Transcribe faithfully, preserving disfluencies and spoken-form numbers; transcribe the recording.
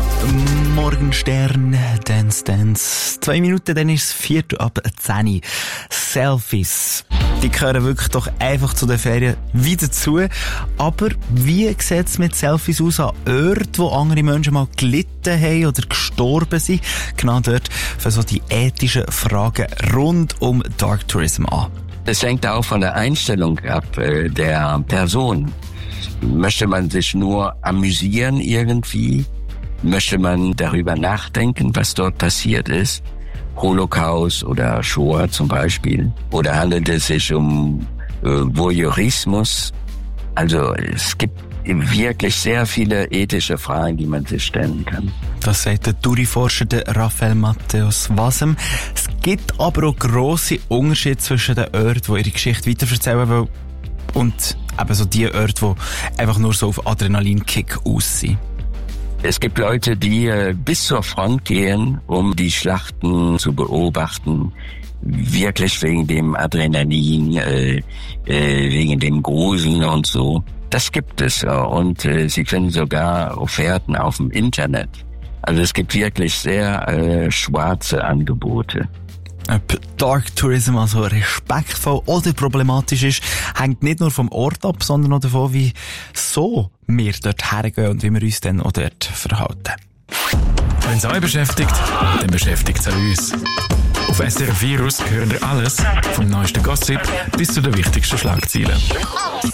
Morgenstern, Dance, Dance. Zwei Minuten, dann ist es Viertel ab zehn. Selfies. Die gehören wirklich doch einfach zu den Ferien wieder zu. Aber wie sieht es mit Selfies aus an Orten, wo andere Menschen mal gelitten haben oder gestorben sind? Genau dort für so die ethischen Fragen rund um Dark Tourism an. Das hängt auch von der Einstellung ab äh, der Person. Möchte man sich nur amüsieren irgendwie? Möchte man darüber nachdenken, was dort passiert ist? Holocaust oder Shoah zum Beispiel? Oder handelt es sich um äh, Voyeurismus? Also es gibt wirklich sehr viele ethische Fragen, die man sich stellen kann. Das sagt der Touri-Forscher Raphael Matthäus Wasem. Es gibt aber auch grosse Unterschiede zwischen den Orten, die ihre Geschichte weiterverzählen wollen, und eben so die Orte, die einfach nur so auf Adrenalinkick aus sind. Es gibt Leute, die äh, bis zur Front gehen, um die Schlachten zu beobachten, wirklich wegen dem Adrenalin, äh, äh, wegen dem Gruseln und so. Das gibt es, äh, und äh, sie finden sogar Offerten auf dem Internet. Also es gibt wirklich sehr äh, schwarze Angebote. Ob Dark Tourism also respektvoll oder problematisch ist, hängt nicht nur vom Ort ab, sondern auch davon, wie so wir dort hergehen und wie wir uns dann auch dort verhalten. Wenn es euch beschäftigt, dann beschäftigt es auch uns. Auf S R F Virus hören wir alles, vom neuesten Gossip bis zu den wichtigsten Schlagzeilen.